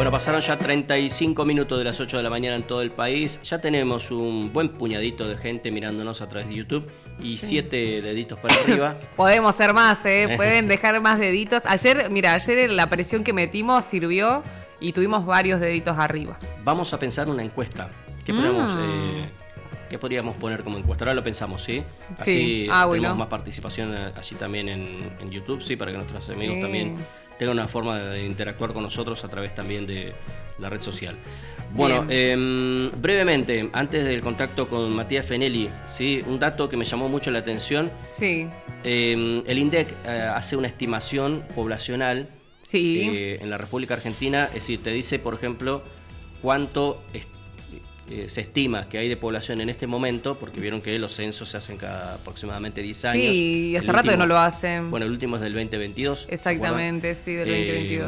Bueno, pasaron ya 35 minutos de las 8 de la mañana en todo el país. Ya tenemos un buen puñadito de gente mirándonos a través de YouTube y 7 deditos para arriba. Podemos ser más, pueden dejar más deditos. Ayer la presión que metimos sirvió y tuvimos varios deditos arriba. Vamos a pensar una encuesta. ¿Qué podríamos poner como encuesta? Ahora lo pensamos, ¿sí? Así tenemos más participación allí también en YouTube, ¿sí? Para que nuestros amigos también tengan una forma de interactuar con nosotros a través también de la red social. Bueno, brevemente, antes del contacto con Matías Fenelli, ¿sí? Un dato que me llamó mucho la atención. Sí. El INDEC hace una estimación poblacional en la República Argentina, es decir, te dice, por ejemplo, cuánto se estima que hay de población en este momento, porque vieron que los censos se hacen cada aproximadamente 10 años. Sí, y hace rato que no lo hacen. Bueno, el último es del 2022. Exactamente, sí, del 2022.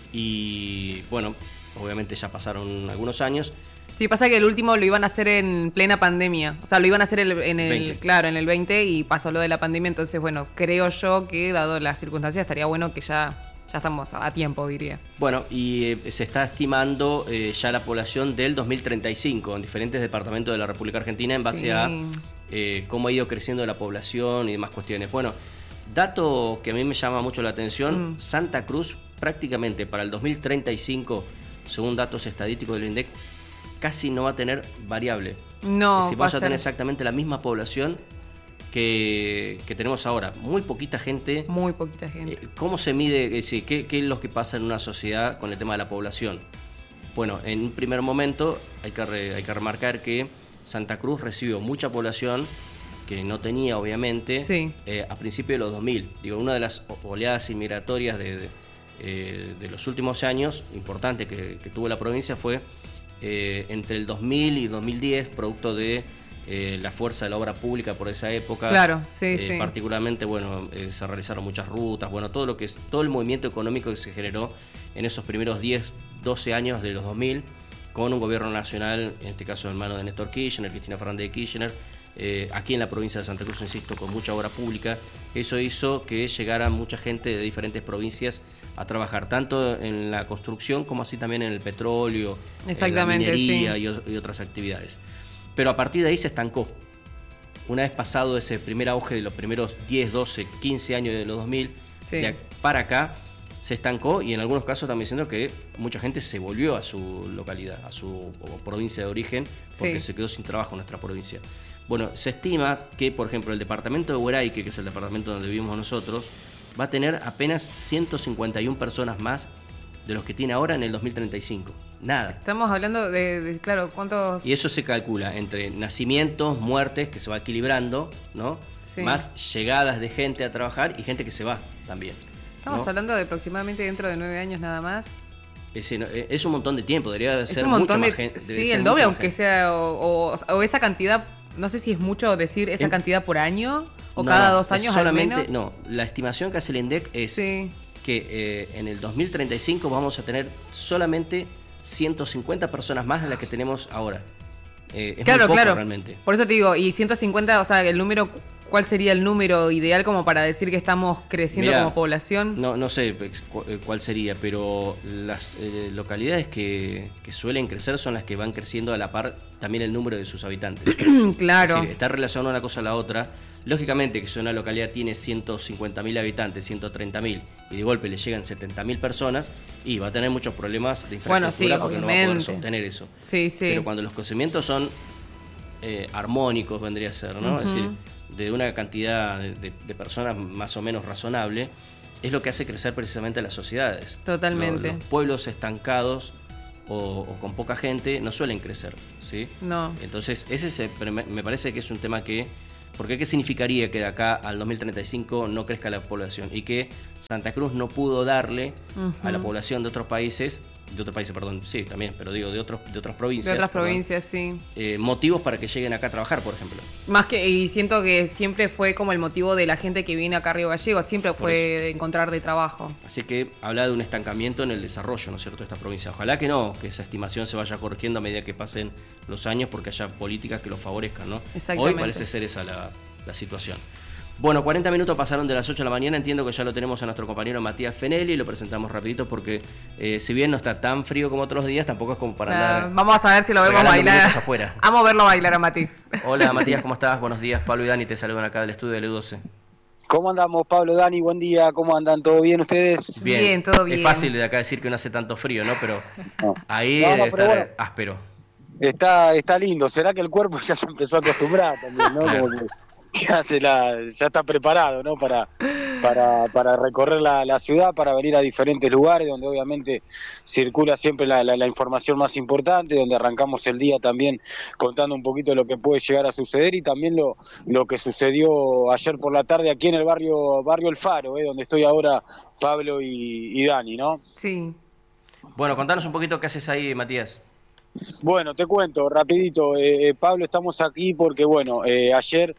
Y bueno, obviamente ya pasaron algunos años. Sí, pasa que el último lo iban a hacer en plena pandemia. O sea, lo iban a hacer en el 20 y pasó lo de la pandemia. Entonces, bueno, creo yo que, dado las circunstancias, estaría bueno que ya estamos a tiempo, diría. Bueno, y se está estimando ya la población del 2035 en diferentes departamentos de la República Argentina en base a cómo ha ido creciendo la población y demás cuestiones. Bueno, dato que a mí me llama mucho la atención, Santa Cruz prácticamente para el 2035, según datos estadísticos del INDEC, casi no va a tener variable. No, es decir, vamos a tener exactamente la misma población que tenemos ahora. Muy poquita gente. Muy poquita gente. ¿Cómo se mide? ¿Qué es lo que pasa en una sociedad con el tema de la población? Bueno, en un primer momento hay que remarcar que Santa Cruz recibió mucha población que no tenía, obviamente, a principios de los 2000. Digo, una de las oleadas inmigratorias de los últimos años, importante que tuvo la provincia, fue entre el 2000 y 2010, producto de la fuerza de la obra pública por esa época. Claro, particularmente, bueno, se realizaron muchas rutas, bueno, todo el movimiento económico que se generó en esos primeros 10, 12 años de los 2000, con un gobierno nacional, en este caso en manos de Néstor Kirchner, Cristina Fernández de Kirchner, aquí en la provincia de Santa Cruz, insisto, con mucha obra pública. Eso hizo que llegara mucha gente de diferentes provincias a trabajar, tanto en la construcción como así también en el petróleo, en la minería y otras actividades. Pero a partir de ahí se estancó. Una vez pasado ese primer auge de los primeros 10, 12, 15 años de los 2000, de para acá se estancó, y en algunos casos también diciendo que mucha gente se volvió a su localidad, a su provincia de origen, porque se quedó sin trabajo en nuestra provincia. Bueno, se estima que, por ejemplo, el departamento de Hueraique, que es el departamento donde vivimos nosotros, va a tener apenas 151 personas más de los que tiene ahora en el 2035. Nada. Estamos hablando de claro, ¿cuántos? Y eso se calcula entre nacimientos, muertes, que se va equilibrando, ¿no? Más llegadas de gente a trabajar y gente que se va también. Estamos hablando de aproximadamente dentro de 9 años nada más. Es un montón de tiempo, debería ser mucho más gente. Sí, el doble, aunque sea, o esa cantidad, no sé si es mucho decir esa cantidad por año, o cada 2 años solamente, al menos. No, la estimación que hace el INDEC es que en el 2035 vamos a tener solamente 150 personas más de las que tenemos ahora. Es muy poco realmente. Por eso te digo, y 150, o sea, el número, ¿cuál sería el número ideal como para decir que estamos creciendo como población? No sé cuál sería, pero las localidades que suelen crecer son las que van creciendo a la par también el número de sus habitantes. Claro. Es decir, está relacionado una cosa a la otra. Lógicamente que si una localidad tiene 150.000 habitantes, 130.000, y de golpe le llegan 70.000 personas, y va a tener muchos problemas de infraestructura porque no va a poder sostener eso. Pero cuando los crecimientos son armónicos, vendría a ser, ¿no? Es decir, de una cantidad de personas más o menos razonable, es lo que hace crecer precisamente a las sociedades. Totalmente. Los pueblos estancados o con poca gente no suelen crecer, ¿sí? No. Entonces, me parece que es un tema que... Porque ¿qué significaría que de acá al 2035 no crezca la población? Y que Santa Cruz no pudo darle a la población de otros países, perdón, sí, también, pero digo, de otras provincias. De otras provincias, motivos para que lleguen acá a trabajar, por ejemplo. Y siento que siempre fue como el motivo de la gente que viene acá a Río Gallegos, siempre fue de encontrar de trabajo. Así que habla de un estancamiento en el desarrollo, ¿no es cierto?, de esta provincia. Ojalá que no, que esa estimación se vaya corrigiendo a medida que pasen los años, porque haya políticas que lo favorezcan, ¿no? Hoy parece ser esa la situación. Bueno, 40 minutos pasaron de las 8 de la mañana, entiendo que ya lo tenemos a nuestro compañero Matías Fenelli, lo presentamos rapidito porque si bien no está tan frío como otros días, tampoco es como para andar... Vamos a ver si lo vemos bailar. Afuera. Vamos a verlo bailar a Mati. Hola Matías, ¿cómo estás? Buenos días, Pablo y Dani te saludan acá del estudio de U12. ¿Cómo andamos, Pablo, Dani? Buen día, ¿cómo andan? ¿Todo bien ustedes? Bien, todo bien. Es fácil de acá decir que no hace tanto frío, ¿no? Pero ahí no, debe estar bueno, áspero. Está lindo, ¿será que el cuerpo ya se empezó a acostumbrar también, ¿no? Claro. Como que ya está preparado, ¿no? Para recorrer la ciudad, para venir a diferentes lugares donde obviamente circula siempre la información más importante, donde arrancamos el día también contando un poquito de lo que puede llegar a suceder y también lo que sucedió ayer por la tarde aquí en el barrio El Faro, donde estoy ahora Pablo y Dani, ¿no? Sí. Bueno, contanos un poquito qué haces ahí, Matías. Bueno, te cuento rapidito, Pablo, estamos aquí porque, bueno, ayer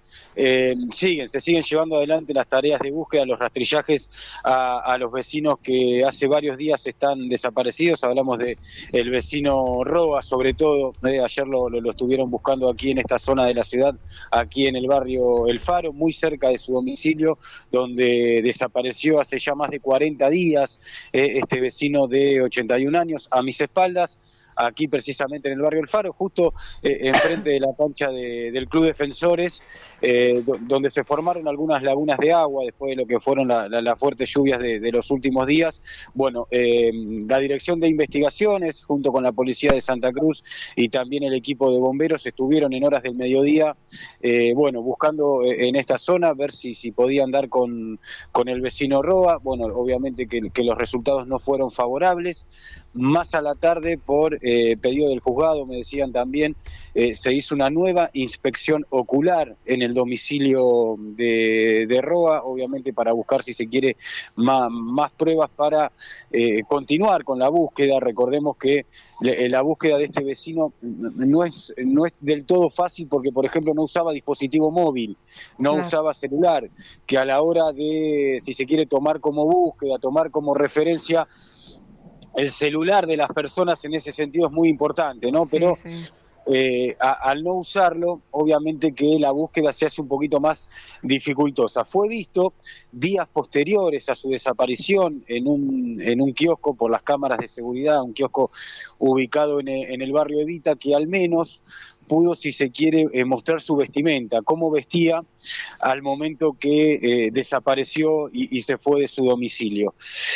se siguen llevando adelante las tareas de búsqueda, los rastrillajes a los vecinos que hace varios días están desaparecidos. Hablamos de el vecino Roa, sobre todo, ayer lo estuvieron buscando aquí en esta zona de la ciudad, aquí en el barrio El Faro, muy cerca de su domicilio, donde desapareció hace ya más de 40 días este vecino de 81 años, a mis espaldas. Aquí precisamente en el barrio El Faro, justo enfrente de la cancha del Club Defensores, donde se formaron algunas lagunas de agua después de lo que fueron las fuertes lluvias de los últimos días. Bueno, la Dirección de Investigaciones, junto con la Policía de Santa Cruz y también el equipo de bomberos, estuvieron en horas del mediodía, buscando en esta zona, ver si podían dar con el vecino Roa. Bueno, obviamente que los resultados no fueron favorables. Más a la tarde, por pedido del juzgado, me decían también, se hizo una nueva inspección ocular en el domicilio de Roa, obviamente para buscar, si se quiere, más pruebas para continuar con la búsqueda. Recordemos que la búsqueda de este vecino no es del todo fácil porque, por ejemplo, no usaba dispositivo móvil, no usaba celular, que a la hora de, si se quiere, tomar como búsqueda, tomar como referencia, el celular de las personas en ese sentido es muy importante, ¿no? Pero al no usarlo, obviamente que la búsqueda se hace un poquito más dificultosa. Fue visto días posteriores a su desaparición en un kiosco por las cámaras de seguridad, un kiosco ubicado en el barrio Evita, que al menos pudo, si se quiere, mostrar su vestimenta, cómo vestía al momento que desapareció y se fue de su domicilio.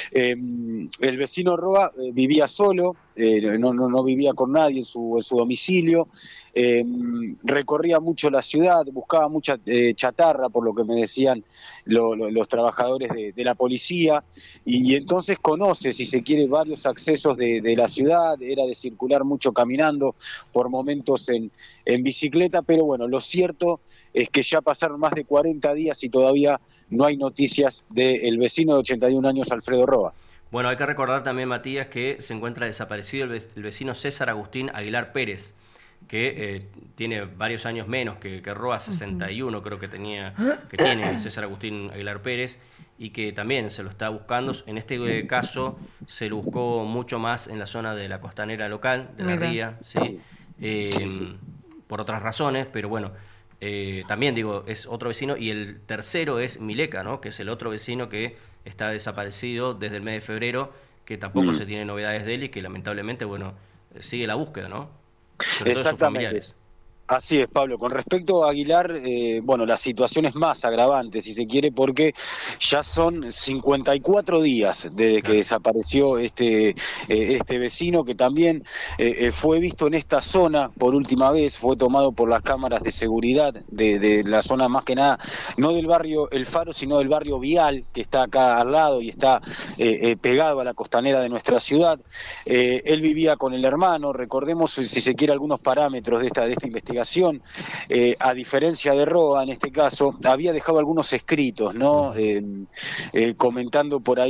El vecino Roa vivía solo, no vivía con nadie en su domicilio, recorría mucho la ciudad, buscaba mucha chatarra, por lo que me decían los trabajadores de la policía, y entonces conoce, si se quiere, varios accesos de la ciudad. Era de circular mucho caminando, por momentos en bicicleta, pero bueno, lo cierto es que ya pasaron más de 40 días y todavía no hay noticias del vecino de 81 años, Alfredo Roa. Bueno, hay que recordar también, Matías, que se encuentra desaparecido el vecino César Agustín Aguilar Pérez, que tiene varios años menos que Roa, 61 creo que tiene César Agustín Aguilar Pérez, y que también se lo está buscando. En este caso se lo buscó mucho más en la zona de la costanera local, de la Ría, ¿sí? Por otras razones, pero bueno, también digo, es otro vecino, y el tercero es Mileca, ¿no? Que es el otro vecino que está desaparecido desde el mes de febrero, que tampoco se tiene novedades de él y que lamentablemente, bueno, sigue la búsqueda, ¿no? Sobre todo sus familiares. Así es, Pablo. Con respecto a Aguilar, la situación es más agravante, si se quiere, porque ya son 54 días desde que desapareció este vecino, que también fue visto en esta zona por última vez, fue tomado por las cámaras de seguridad de la zona, más que nada, no del barrio El Faro, sino del barrio Vial, que está acá al lado y está pegado a la costanera de nuestra ciudad. Él vivía con el hermano. Recordemos, si se quiere, algunos parámetros de esta investigación. A diferencia de Roa, en este caso, había dejado algunos escritos, ¿no? Comentando por ahí